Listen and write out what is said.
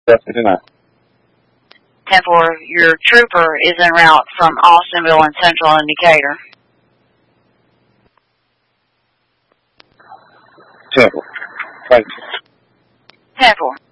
tonight. 10-4, your trooper is en route from Austinville and Central and Decatur. 10-4. Thank you. 10-4.